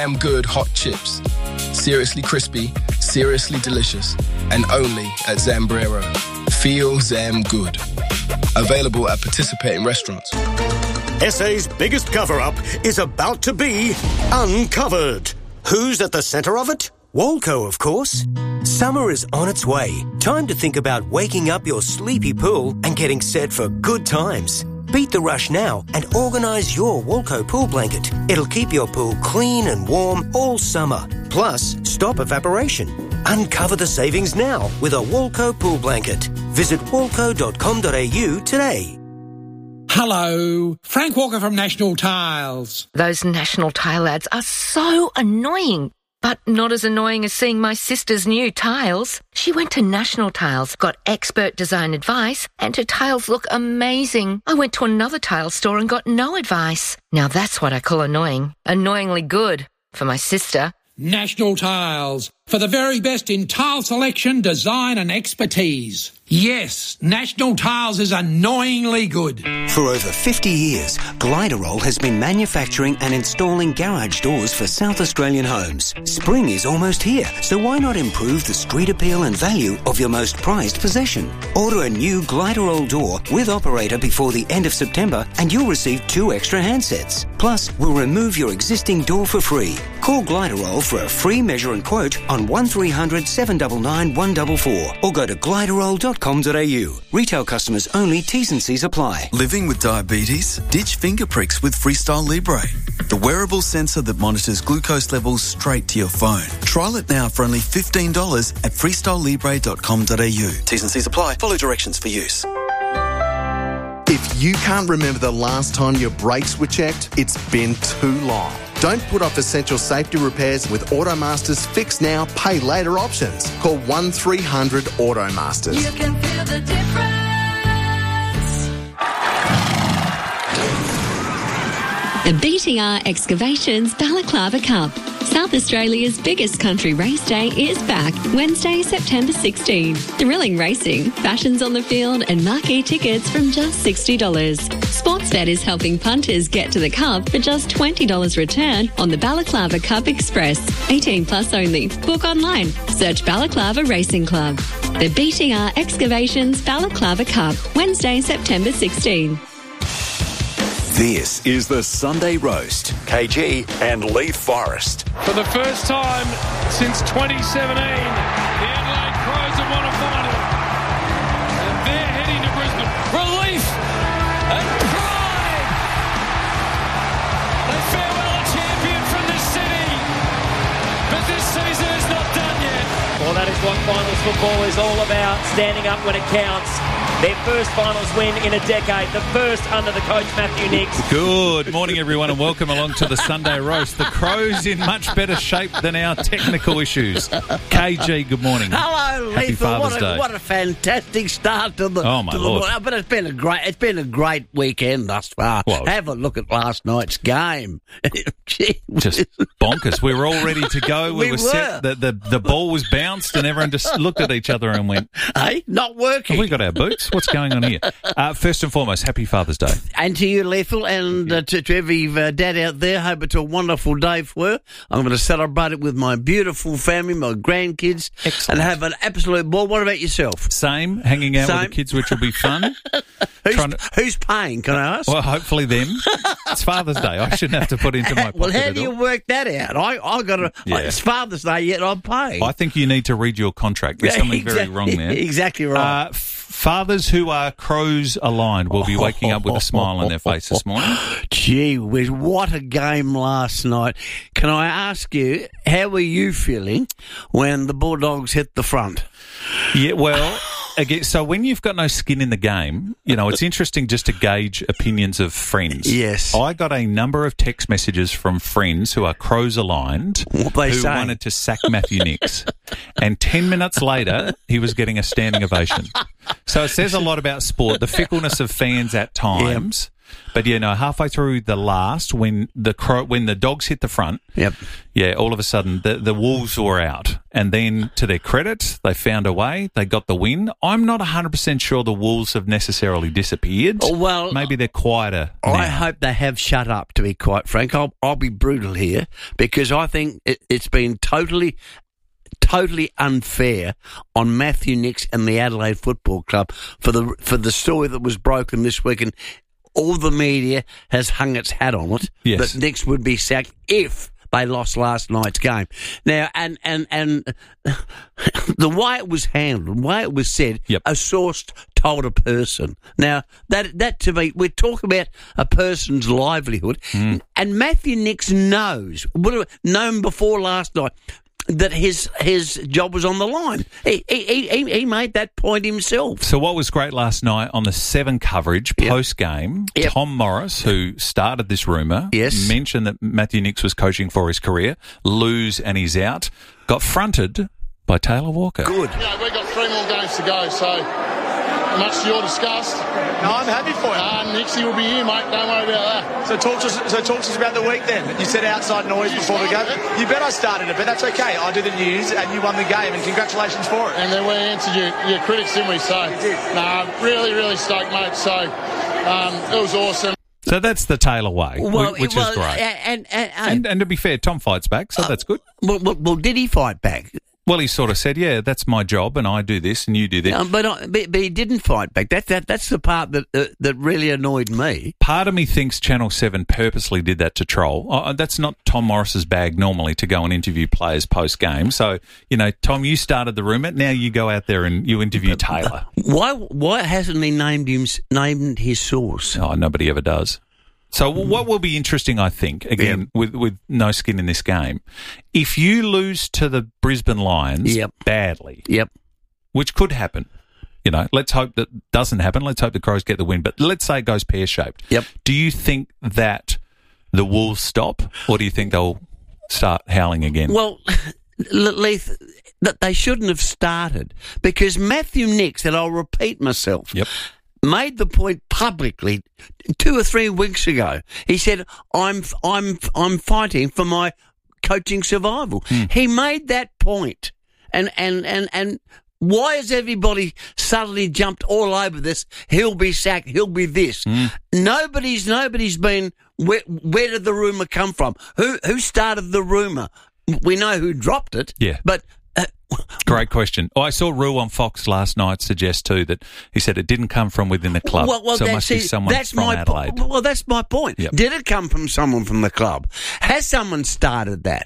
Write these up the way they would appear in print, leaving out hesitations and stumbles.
Damn good hot chips. Seriously crispy, seriously delicious, and only at Zambrero. Feel Zam good. Available at participating restaurants. SA's biggest cover-up is about to be uncovered. Who's at the centre of it? Walco, of course. Summer is on its way. Time to think about waking up your sleepy pool and getting set for good times. Beat the rush now and organise your Walco pool blanket. It'll keep your pool clean and warm all summer. Plus, stop evaporation. Uncover the savings now with a Walco pool blanket. Visit walco.com.au today. Hello, Frank Walker from National Tiles. Those National Tile ads are so annoying. But not as annoying as seeing my sister's new tiles. She went to National Tiles, got expert design advice, and her tiles look amazing. I went to another tile store and got no advice. Now that's what I call annoying. Annoyingly good for my sister. National Tiles, for the very best in tile selection, design and expertise. Yes, National Tiles is annoyingly good. For over 50 years, Gliderol has been manufacturing and installing garage doors for South Australian homes. Spring is almost here, so why not improve the street appeal and value of your most prized possession? Order a new Gliderol door with operator before the end of September and you'll receive 2 extra handsets. Plus, we'll remove your existing door for free. Call Gliderol for a free measure and quote on 1300 799 144 or go to gliderol.com.au. Retail customers only. T's and C's apply. Living with diabetes? Ditch finger pricks with Freestyle Libre, the wearable sensor that monitors glucose levels straight to your phone. Trial it now for only $15 at freestylelibre.com.au. T's and C's apply. Follow directions for use. If you can't remember the last time your brakes were checked, it's been too long. Don't put off essential safety repairs with Automaster's Fix Now, Pay Later options. Call 1300 Automasters. You can feel the difference. The BTR Excavations Balaclava Cup. South Australia's biggest country race day is back, Wednesday, September 16. Thrilling racing, fashions on the field and marquee tickets from just $60. Sportsbet is helping punters get to the Cup for just $20 return on the Balaclava Cup Express. 18 plus only. Book online. Search Balaclava Racing Club. The BTR Excavations Balaclava Cup, Wednesday, September 16. This is the Sunday Roast. KG and Leith Forrest. For the first time since 2017, the Adelaide Crows have won a final. And they're heading to Brisbane. Relief and pride. They farewell a champion from this city. But this season is not done yet. Well, that is what finals football is all about. Standing up when it counts. Their first finals win in a decade, the first under the coach Matthew Nicks. Good morning, everyone, and welcome along to the Sunday Roast. The Crows in much better shape than our technical issues. KG, good morning. Hello, Happy Lethal. Father's Day. What a fantastic start to the. Oh my Lord! But it's been a great weekend thus far. Well, have a look at last night's game. Just bonkers. We were all ready to go. We were set. The ball was bounced, and everyone just looked at each other and went, "Hey, not working." Have we got our boots? What's going on here? First and foremost, happy Father's Day. And to you, Lethal, and to every dad out there, hope it's a wonderful day for you. I'm going to celebrate it with my beautiful family, my grandkids, and have an absolute ball. What about yourself? Same, hanging out with the kids, which will be fun. Who's paying, can I ask? Well, hopefully them. It's Father's Day. I shouldn't have to put into my pocket. Well, how do you work that out? I got to. Yeah. It's Father's Day, yet I'm paying. I think you need to read your contract. There's something very wrong there. Exactly right. Fathers who are Crows aligned will be waking up with a smile on their face this morning. Gee whiz, what a game last night. Can I ask you, how were you feeling when the Bulldogs hit the front? Yeah, well, again, so when you've got no skin in the game, you know, it's interesting just to gauge opinions of friends. Yes. I got a number of text messages from friends who are Crows aligned who wanted to sack Matthew Nicks. And 10 minutes later, he was getting a standing ovation. So it says a lot about sport, the fickleness of fans at times. But halfway through the last, when the Dogs hit the front, all of a sudden the Wolves were out, and then to their credit, they found a way. They got the win. I'm not 100% sure the Wolves have necessarily disappeared. Well, maybe they're quieter now. I hope they have shut up. To be quite frank, I'll be brutal here because I think it's been totally unfair on Matthew Nicks and the Adelaide Football Club for the story that was broken this week, and all the media has hung its hat on it that Nicks would be sacked if they lost last night's game. Now, and the way it was handled, the way it was said, a source told a person. Now, that to me, we're talking about a person's livelihood, and Matthew Nicks would have known before last night that his job was on the line. He made that point himself. So what was great last night on the 7 coverage post-game, Tom Morris, who started this rumour, mentioned that Matthew Nicks was coaching for his career, and he's out, got fronted by Taylor Walker. Good. We've got 3 more games to go, so much to your disgust. No, I'm happy for you. Nixie will be here, mate. Don't worry about that. So talk to us about the week then. You said outside noise before the game. You bet I started it, but that's okay. I do the news, and you won the game, and congratulations for it. And then we answered your critics, didn't we? So, really, really stoked, mate. So, it was awesome. So that's the Taylor way, which is great. And to be fair, Tom fights back, so that's good. Well, did he fight back? Well, he sort of said, that's my job, and I do this, and you do that. But he didn't fight back. That's the part that really annoyed me. Part of me thinks Channel 7 purposely did that to troll. That's not Tom Morris's bag normally to go and interview players post-game. So, Tom, you started the rumour. Now you go out there and you interview Taylor. Why hasn't he named his source? Oh, nobody ever does. So what will be interesting, I think, again, with no skin in this game, if you lose to the Brisbane Lions badly, which could happen, let's hope that doesn't happen. Let's hope the Crows get the win. But let's say it goes pear-shaped. Do you think that the Wolves stop, or do you think they'll start howling again? Well, Leith, that they shouldn't have started because Matthew Nicks, and I'll repeat myself, made the point publicly 2 or 3 weeks ago. He said, I'm fighting for my coaching survival. He made that point. And why has everybody suddenly jumped all over this? He'll be sacked, he'll be this. Nobody's been, where did the rumour come from? Who started the rumour? We know who dropped it. But great question. I saw Rue on Fox last night suggest too that he said it didn't come from within the club, so it must be someone from Adelaide. Well, that's my point. Did it come from someone from the club? Has someone started that?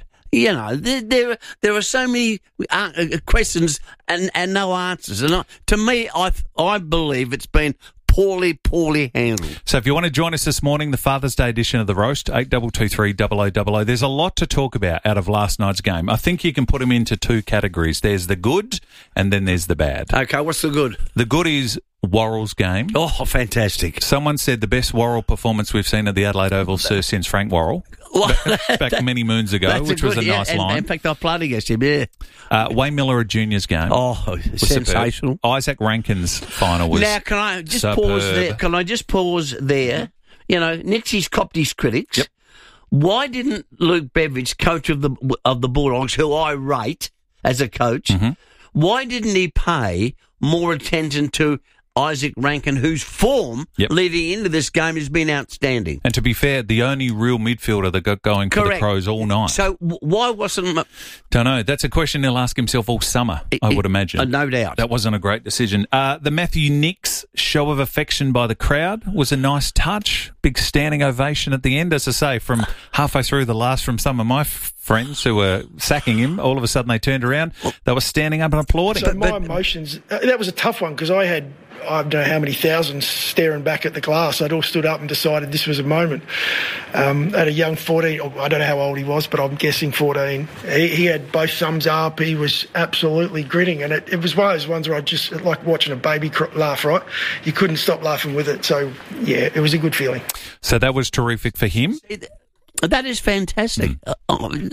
There are so many questions and no answers. And to me, I believe it's been poorly handled. So if you want to join us this morning, the Father's Day edition of The Roast, 8223 0000, there's a lot to talk about out of last night's game. I think you can put them into 2 categories. There's the good and then there's the bad. Okay, what's the good? The good is Worrell's game. Oh, fantastic. Someone said the best Worrell performance we've seen at the Adelaide Oval since Frank Worrell. Back many moons ago, which was a nice line. In fact, I played against him, Wayne Miller Jr.'s game. Oh, sensational. Superb. Isaac Rankin's final was Now, can I just pause there? Can I just pause there? Nixie's copped his critics. Why didn't Luke Beveridge, coach of the Bulldogs, who I rate as a coach, why didn't he pay more attention to Isaac Rankin, whose form leading into this game has been outstanding? And to be fair, the only real midfielder that got going for the Crows all night. So why wasn't... Don't know. That's a question he'll ask himself all summer, I would imagine. No doubt. That wasn't a great decision. The Matthew Nicks show of affection by the crowd was a nice touch. Big standing ovation at the end, as I say, from halfway through the last from some of my friends who were sacking him. All of a sudden they turned around. They were standing up and applauding. So my emotions, that was a tough one because I don't know how many thousands staring back at the glass. I'd all stood up and decided this was a moment. At a young 14, I don't know how old he was, but I'm guessing 14, he had both thumbs up. He was absolutely grinning, and it was one of those ones where I just like watching a baby laugh, right? You couldn't stop laughing with it. So, yeah, it was a good feeling. So that was terrific for him. That is fantastic.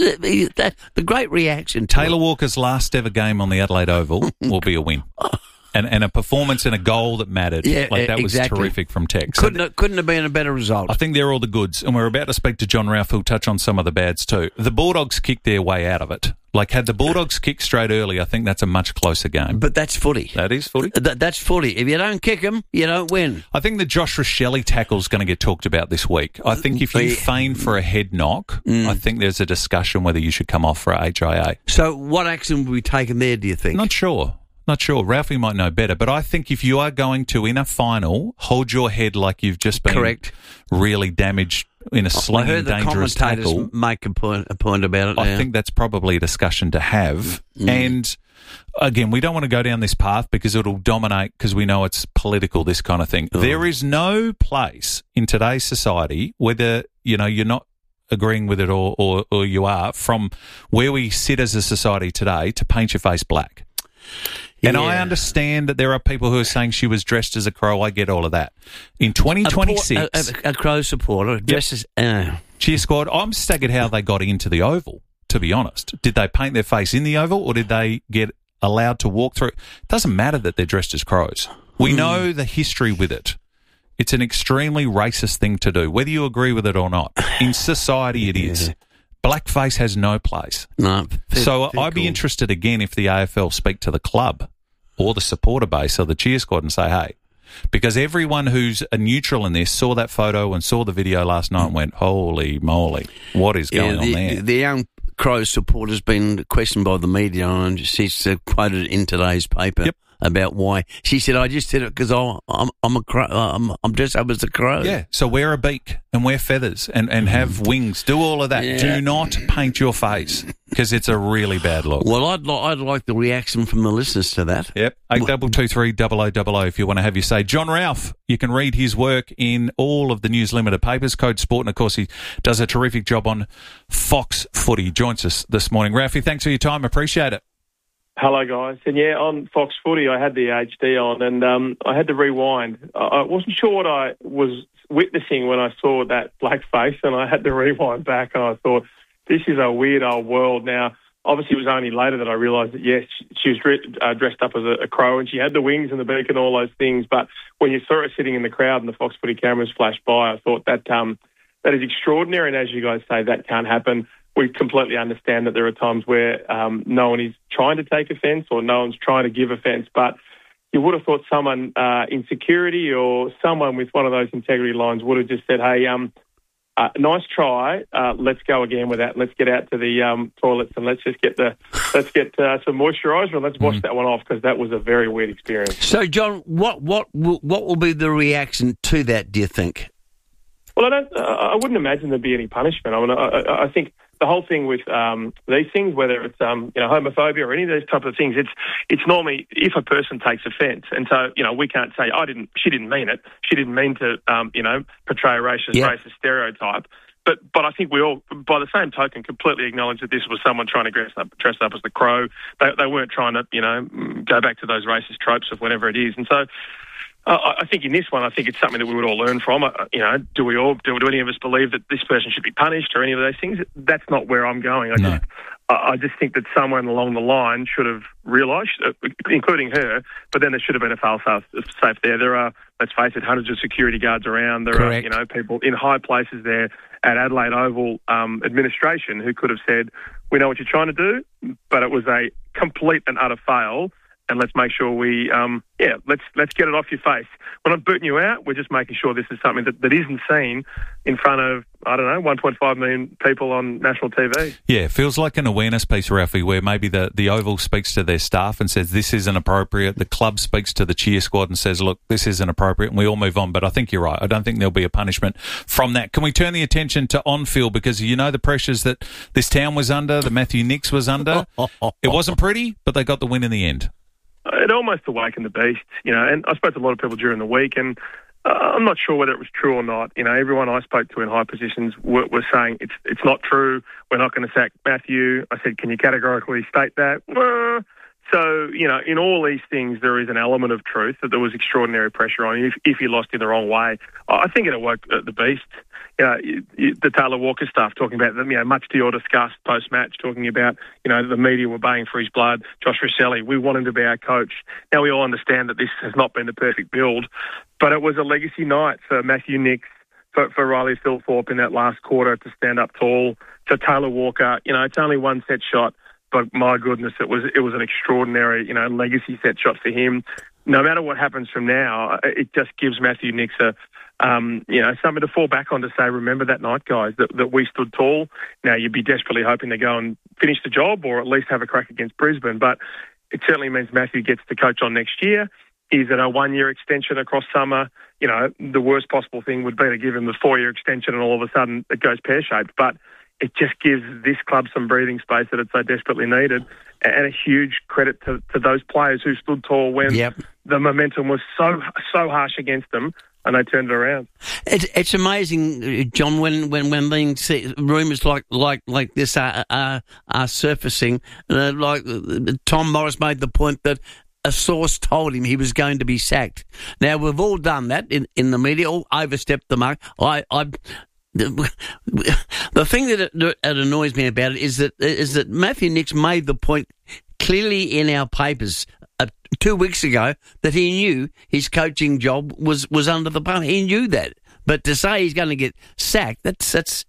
The great reaction. Taylor Walker's last ever game on the Adelaide Oval will be a win. And a performance and a goal that mattered. Yeah, that exactly. was terrific from Tex. Couldn't have been a better result. I think they're all the goods. And we're about to speak to John Ralph, who'll touch on some of the bads too. The Bulldogs kicked their way out of it. Had the Bulldogs kicked straight early, I think that's a much closer game. But that's footy. That is footy. That's footy. If you don't kick them, you don't win. I think the Josh Rochelle tackle's going to get talked about this week. I think if you feign for a head knock, I think there's a discussion whether you should come off for a HIA. So what action will be taken there, do you think? Not sure. Ralphie might know better, but I think if you are going to, in a final, hold your head like you've just been really damaged in a slinging, dangerous tackle. I heard the commentators make a point about it. I think that's probably a discussion to have. And again, we don't want to go down this path because it'll dominate because we know it's political, this kind of thing. There is no place in today's society, whether you're not agreeing with it or you are, from where we sit as a society today, to paint your face black. And I understand that there are people who are saying she was dressed as a crow. I get all of that. In 2026... A crow supporter dressed as... Cheer squad, I'm staggered how they got into the Oval, to be honest. Did they paint their face in the Oval or did they get allowed to walk through? It doesn't matter that they're dressed as crows. We know the history with it. It's an extremely racist thing to do, whether you agree with it or not. In society, it is. Blackface has no place. No. I'd be interested again if the AFL speak to the club or the supporter base or the cheer squad and say, hey, because everyone who's a neutral in this saw that photo and saw the video last night and went, holy moly, what is going on there? The young Crows supporter's been questioned by the media, and she's quoted in today's paper. About why. She said, I just did it because I'm a crow. I'm dressed up as a crow. Yeah, so wear a beak and wear feathers and have wings. Do all of that. Yeah. Do not paint your face because it's a really bad look. Well, I'd like the reaction from the listeners to that. Yep, 8223 0000 if you want to have your say. John Ralph, you can read his work in all of the News Limited papers, Code Sport, and of course he does a terrific job on Fox Footy. Joins us this morning. Ralphie, thanks for your time. Appreciate it. Hello, guys. And on Fox Footy, I had the HD on, and I had to rewind. I wasn't sure what I was witnessing when I saw that black face, and I had to rewind back, and I thought, this is a weird old world. Now, obviously, it was only later that I realised that, yes, she was dressed up as a crow, and she had the wings and the beak and all those things. But when you saw her sitting in the crowd and the Fox Footy cameras flashed by, I thought that is extraordinary, and as you guys say, that can't happen. We completely understand that there are times where no one is trying to take offence or no one's trying to give offence, but you would have thought someone in security or someone with one of those integrity lines would have just said, hey, nice try, let's go again with that, let's get out to the toilets and let's get some moisturiser and let's wash that one off, because that was a very weird experience. So, John, what will be the reaction to that, do you think? Well, I wouldn't imagine there'd be any punishment. I mean, I think the whole thing with these things, whether it's homophobia or any of those type of things, it's normally if a person takes offence, and so we can't say she didn't mean it, she didn't mean to portray a racist stereotype. But I think we all, by the same token, completely acknowledge that this was someone trying to dress up as the crow. They weren't trying to go back to those racist tropes of whatever it is, and so. I think in this one, I think it's something that we would all learn from. Do any of us believe that this person should be punished or any of those things? That's not where I'm going. I just think that someone along the line should have realised, including her, but then there should have been a fail-safe there. There are, let's face it, hundreds of security guards around. There Correct. are people in high places there at Adelaide Oval administration who could have said, we know what you're trying to do, but it was a complete and utter fail. And let's make sure we, let's get it off your face. We're not booting you out. We're just making sure this is something that isn't seen in front of, 1.5 million people on national TV. Yeah, it feels like an awareness piece, Ralphie, where maybe the Oval speaks to their staff and says, this isn't appropriate. The club speaks to the cheer squad and says, look, this isn't appropriate, and we all move on. But I think you're right. I don't think there'll be a punishment from that. Can we turn the attention to on-field? Because the pressures that this town was under, that Matthew Nicks was under. It wasn't pretty, but they got the win in the end. It almost awakened the beast, and I spoke to a lot of people during the week, and I'm not sure whether it was true or not. Everyone I spoke to in high positions were saying it's not true. We're not going to sack Matthew. I said, can you categorically state that? So, in all these things, there is an element of truth that there was extraordinary pressure on you if you lost in the wrong way. I think it awoke the beast. The Taylor Walker stuff, talking about them, much to your disgust post-match, talking about, the media were baying for his blood. Josh Rosselli, we want him to be our coach. Now we all understand that this has not been the perfect build, but it was a legacy night for Matthew Nicks, for Riley Thilthorpe in that last quarter to stand up tall, for Taylor Walker. It's only one set shot, but my goodness, it was an extraordinary, legacy set shot for him. No matter what happens from now, it just gives Matthew Nicks something to fall back on to say, remember that night, guys, that we stood tall. Now, you'd be desperately hoping to go and finish the job or at least have a crack against Brisbane, but it certainly means Matthew gets to coach on next year. He's in a 1-year extension across summer. The worst possible thing would be to give him the 4-year extension and all of a sudden it goes pear-shaped. But it just gives this club some breathing space that it so desperately needed, and a huge credit to those players who stood tall when the momentum was so harsh against them, and they turned it around. It's amazing, John, when rumours like this are surfacing. Like Tom Morris made the point that a source told him he was going to be sacked. Now, we've all done that in the media, all overstepped the mark. The thing that annoys me about it is that Matthew Nicks made the point clearly in our papers 2 weeks ago that he knew his coaching job was under the bun. He knew that. But to say he's going to get sacked, that's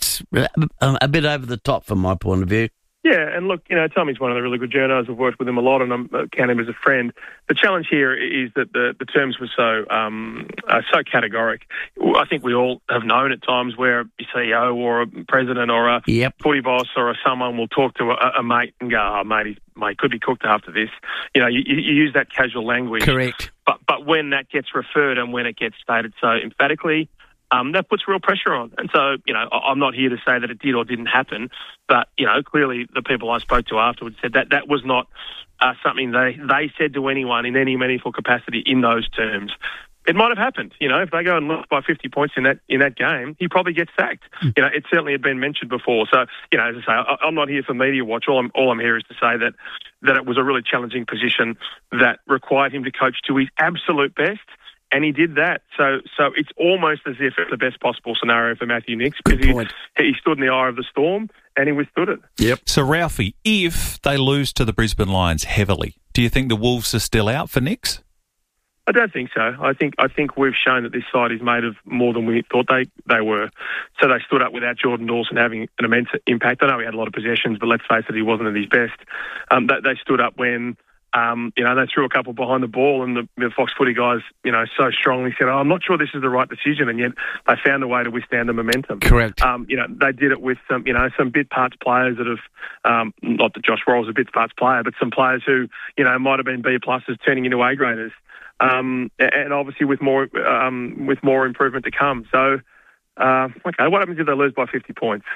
a bit over the top from my point of view. Yeah, and look, Tommy's one of the really good journos. I've worked with him a lot, and I count him as a friend. The challenge here is that the terms were so categoric. I think we all have known at times where a CEO or a president or a footy boss or someone will talk to a mate and go, "Oh, mate, mate could be cooked after this." You use that casual language. Correct. But when that gets referred and when it gets stated so emphatically, that puts real pressure on. And so, I'm not here to say that it did or didn't happen, but, clearly the people I spoke to afterwards said that was not something they said to anyone in any meaningful capacity in those terms. It might have happened, if they go and lose by 50 points in that game, he probably gets sacked. It certainly had been mentioned before. So, as I say, I'm not here for media watch. All I'm here is to say that it was a really challenging position that required him to coach to his absolute best. And he did that. So it's almost as if it's the best possible scenario for Matthew Nicks because he stood in the eye of the storm and he withstood it. Yep. So, Ralphie, if they lose to the Brisbane Lions heavily, do you think the Wolves are still out for Nicks? I don't think so. I think we've shown that this side is made of more than we thought they were. So they stood up without Jordan Dawson having an immense impact. I know he had a lot of possessions, but let's face it, he wasn't at his best. They stood up when... they threw a couple behind the ball and the Fox Footy guys, so strongly said, I'm not sure this is the right decision, and yet they found a way to withstand the momentum. Correct. They did it with some bit parts players that have, not that Josh Worrell's a bit parts player, but some players who, might have been B pluses turning into A graders. And obviously with more improvement to come. So, okay, what happens if they lose by 50 points?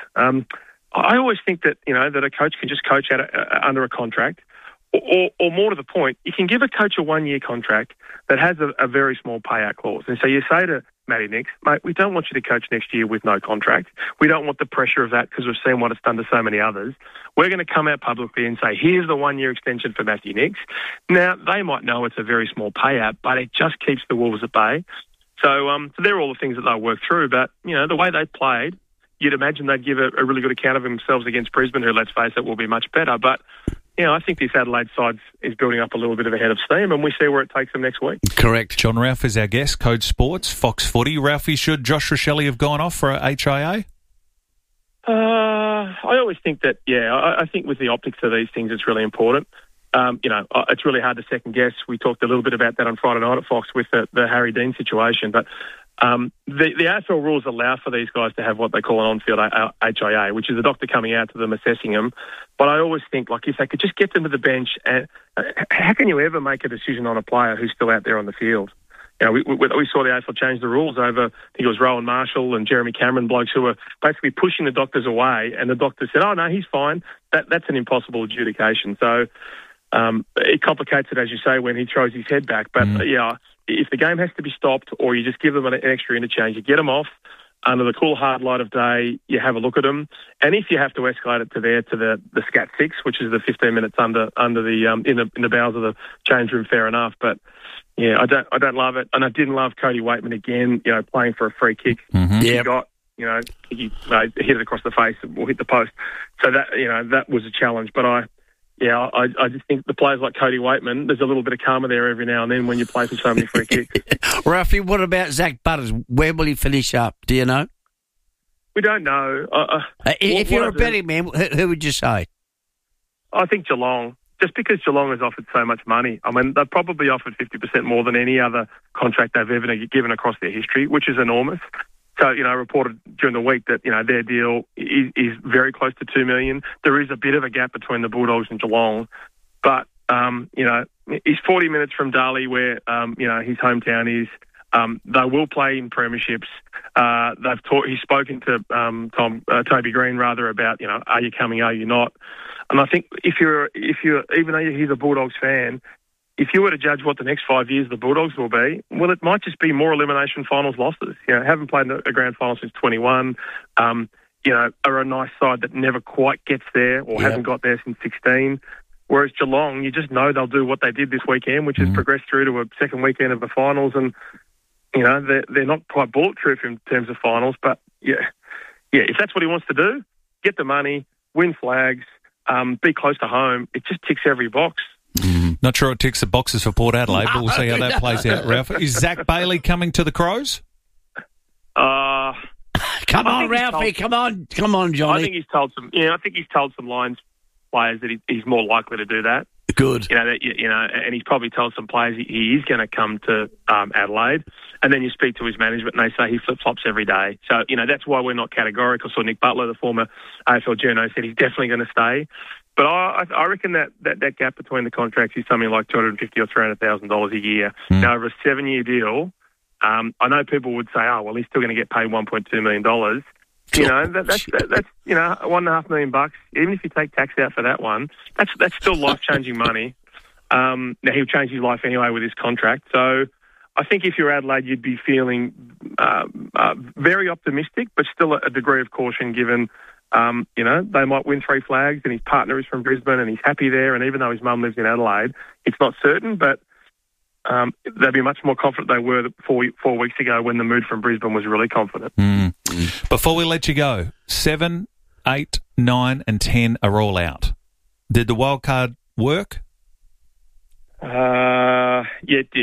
I always think that, that a coach can just coach under a contract. Or more to the point, you can give a coach a 1-year contract that has a very small payout clause. And so you say to Matty Nicks, mate, we don't want you to coach next year with no contract. We don't want the pressure of that because we've seen what it's done to so many others. We're going to come out publicly and say, here's the 1-year extension for Matthew Nicks. Now, they might know it's a very small payout, but it just keeps the Wolves at bay. So they're all the things that they'll work through. But, the way they played, you'd imagine they'd give a really good account of themselves against Brisbane, who, let's face it, will be much better. But... I think this Adelaide side is building up a little bit of a head of steam, and we see where it takes them next week. Correct. John Ralph is our guest, Code Sports, Fox Footy. Ralphie, should Josh Rosselli have gone off for a HIA? I always think that, I think with the optics of these things, it's really important. It's really hard to second guess. We talked a little bit about that on Friday night at Fox with the Harry Dean situation, but the AFL rules allow for these guys to have what they call an on-field HIA, which is a doctor coming out to them, assessing them. But I always think, if they could just get them to the bench, how can you ever make a decision on a player who's still out there on the field? We saw the AFL change the rules over, I think it was Rowan Marshall and Jeremy Cameron, blokes who were basically pushing the doctors away, and the doctor said, oh, no, he's fine. That's an impossible adjudication. So it complicates it, as you say, when he throws his head back. But, if the game has to be stopped or you just give them an extra interchange, you get them off, under the cool hard light of day, you have a look at them. And if you have to escalate it to the Scat 6, which is the 15 minutes under the in the bowels of the change room, fair enough. But yeah, I don't love it, and I didn't love Cody Waitman again. Playing for a free kick. Mm-hmm. He got he hit it across the face or hit the post. So that was a challenge. But I just think the players like Cody Waitman, there's a little bit of karma there every now and then when you play for so many free kicks. Ralphie, what about Zach Butters? Where will he finish up? Do you know? We don't know. If you're a betting man, who would you say? I think Geelong. Just because Geelong has offered so much money. I mean, they've probably offered 50% more than any other contract they've ever given across their history, which is enormous. So, reported during the week that, their deal is very close to $2 million. There is a bit of a gap between the Bulldogs and Geelong. But, he's 40 minutes from Darley where, his hometown is. They will play in premierships. He's spoken to Toby Green rather about, are you coming, are you not? And I think if you're even though he's a Bulldogs fan, if you were to judge what the next 5 years of the Bulldogs will be, well, it might just be more elimination finals losses. Haven't played a grand final since 21. Are a nice side that never quite gets there or hasn't got there since 16. Whereas Geelong, you just know they'll do what they did this weekend, which is progress through to a second weekend of the finals, and they're not quite bulletproof in terms of finals. But if that's what he wants to do, get the money, win flags. Be close to home. It just ticks every box. Not sure it ticks the boxes for Port Adelaide, but we'll see how that plays out, Ralph. Is Zach Bailey coming to the Crows? Come on, Ralphie. Come on, Johnny. I think he's told some Lions players that he's more likely to do that. Good. And he's probably told some players he is going to come to Adelaide. And then you speak to his management and they say he flip-flops every day. So, that's why we're not categorical. So Nick Butler, the former AFL journo, said he's definitely going to stay. But I reckon that gap between the contracts is something like $250,000 or $300,000 a year. Now, over a 7-year deal, I know people would say, oh, well, he's still going to get paid $1.2 million. That's $1.5 million. Even if you take tax out for that one, that's still life-changing money. Now, he'll change his life anyway with his contract. So I think if you're Adelaide, you'd be feeling very optimistic, but still a degree of caution given, they might win 3 flags and his partner is from Brisbane and he's happy there. And even though his mum lives in Adelaide, it's not certain, but they'd be much more confident they were 4 weeks ago when the mood from Brisbane was really confident. Before we let you go, 7, 8, 9 and 10 are all out. Did the wild card work? Yeah, it did.